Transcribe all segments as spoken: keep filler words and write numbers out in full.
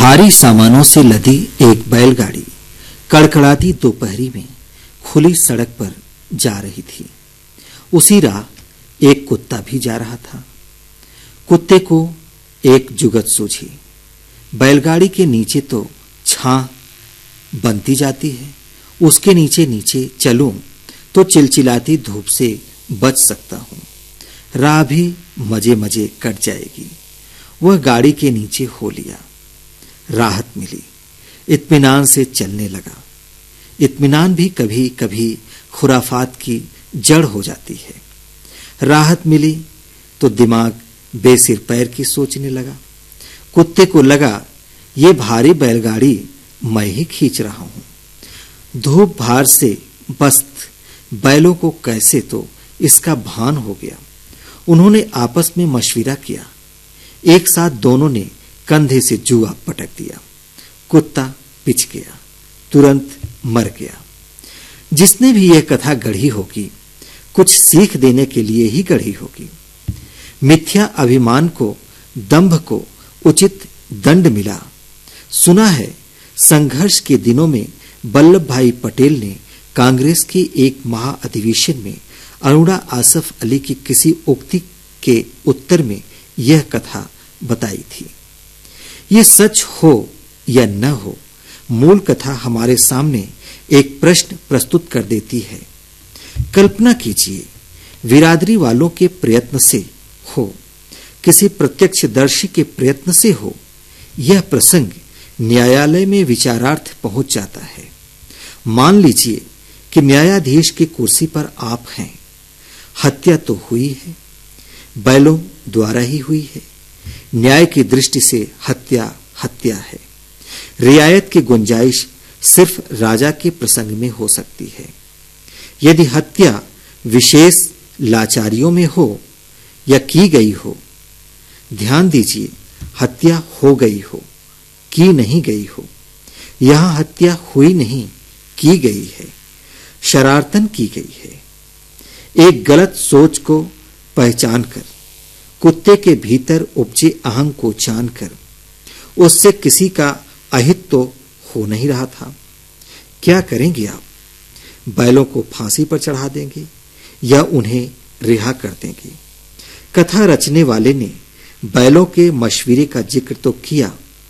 भारी सामानों से लदी एक बैलगाड़ी कड़कड़ाती दोपहरी में खुली सड़क पर जा रही थी। उसी राह एक कुत्ता भी जा रहा था। कुत्ते को एक जुगत सूझी। बैलगाड़ी के नीचे तो छां बनती जाती है, उसके नीचे नीचे चलूं तो चिलचिलाती धूप से बच सकता हूं, राह भी मजे मजे कट जाएगी। वह गाड़ी के नीचे हो लिया। राहत मिली, इत्मीनान से चलने लगा। इत्मीनान भी कभी कभी खुराफात की जड़ हो जाती है। राहत मिली तो दिमाग बेसिर पैर की सोचने लगा। कुत्ते को लगा ये भारी बैलगाड़ी मैं ही खींच रहा हूं। धूप भार से पस्त बैलों को कैसे तो इसका भान हो गया। उन्होंने आपस में मशविरा किया। एक साथ दोनों ने कंधे से जुआ पटक दिया। कुत्ता पिच गया, तुरंत मर गया। जिसने भी यह कथा गढ़ी होगी कुछ सीख देने के लिए ही गढ़ी होगी। मिथ्या अभिमान को, दंभ को उचित दंड मिला। सुना है संघर्ष के दिनों में वल्लभ भाई पटेल ने कांग्रेस के एक महाअधिवेशन में अरुणा आसफ अली की किसी उक्ति के उत्तर में यह कथा बताई थी। ये सच हो या न हो, मूल कथा हमारे सामने एक प्रश्न प्रस्तुत कर देती है। कल्पना कीजिए, बिरादरी वालों के प्रयत्न से हो, किसी प्रत्यक्षदर्शी के प्रयत्न से हो, यह प्रसंग न्यायालय में विचारार्थ पहुंच जाता है। मान लीजिए कि न्यायाधीश की कुर्सी पर आप हैं। हत्या तो हुई है, बैलों द्वारा ही हुई है। न्याय की दृष्टि से हत्या हत्या है। रियायत की गुंजाइश सिर्फ राजा के प्रसंग में हो सकती है। यदि हत्या विशेष लाचारियों में हो या की गई हो, ध्यान दीजिए, हत्या हो गई हो, की नहीं गई हो। यहां हत्या हुई नहीं, की गई है, शरारतन की गई है। एक गलत सोच को पहचान कर, कुत्ते के भीतर उपजे अहंग को जानकर, उससे किसी का अहित तो हो नहीं रहा था। क्या करेंगे आप? बैलों को फांसी पर चढ़ा देंगे या उन्हें रिहा कर देंगे? कथा रचने वाले ने बैलों के मशविरे का जिक्र तो किया,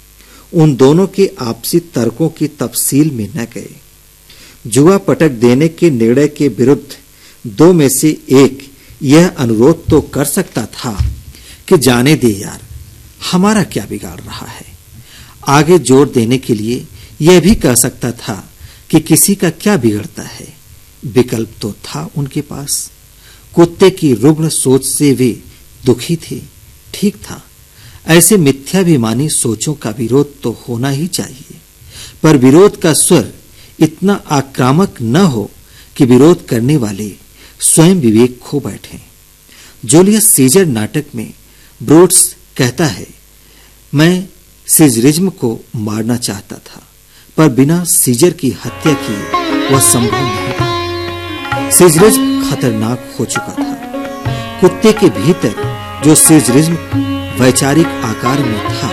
उन दोनों के आपसी तर्कों की तफसील में न गए। जुआ पटक देने के निर्णय के विरुद्ध दो में से एक यह अनुरोध तो कर सकता था कि जाने दे यार, हमारा क्या बिगाड़ रहा है। आगे जोर देने के लिए यह भी कह सकता था कि किसी का क्या बिगड़ता है। विकल्प तो था उनके पास। कुत्ते की रुग्ण सोच से वे दुखी थे, ठीक था। ऐसे मिथ्याभिमानी सोचों का विरोध तो होना ही चाहिए, पर विरोध का स्वर इतना आक्रामक न हो कि विरोध करने वाले स्वयं विवेक खो बैठें। जूलियस सीजर नाटक में ब्रूट्स कहता है, मैं सीजरिज्म को मारना चाहता था, पर बिना सीजर की हत्या किए वह संभव नहीं था। सीजरिज्म खतरनाक हो चुका था। कुत्ते के भीतर जो सीजरिज्म वैचारिक आकार में था,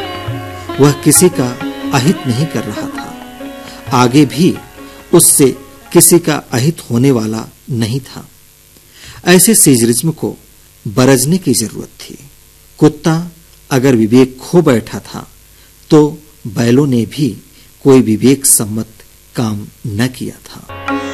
वह किसी का अहित नहीं कर रहा था। आगे भी उससे किसी का अहित होने वाला नहीं था। ऐसे सीजरिज्म को बरजने की जरूरत थी। कुत्ता अगर विवेक खो बैठा था तो बैलों ने भी कोई विवेक सम्मत काम न किया था।